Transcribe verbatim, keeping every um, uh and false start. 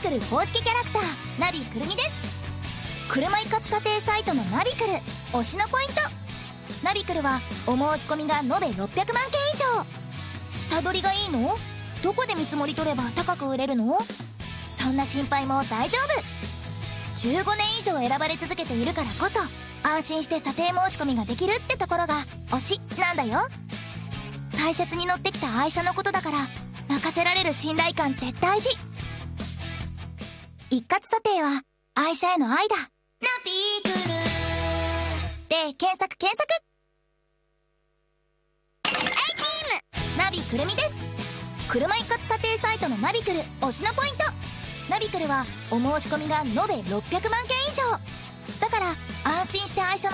クル公式キャラクターナビくるみです。車一括査定サイトのナビクル推しのポイント。ナビクルはお申し込みが延べろっぴゃくまんけん以上。下取りがいいの？どこで見積もり取れば高く売れるの？そんな心配も大丈夫。じゅうごねん以上選ばれ続けているからこそ安心して査定申し込みができるってところが推しなんだよ。大切に乗ってきた愛車のことだから任せられる信頼感って大事。一括査定は愛車への愛だ。ナビクルで検索検索。ナビくるみです。車一括査定サイトのナビクル推しのポイント。ナビクルはお申し込みが延べろっぴゃくまんけん以上だから安心して愛車の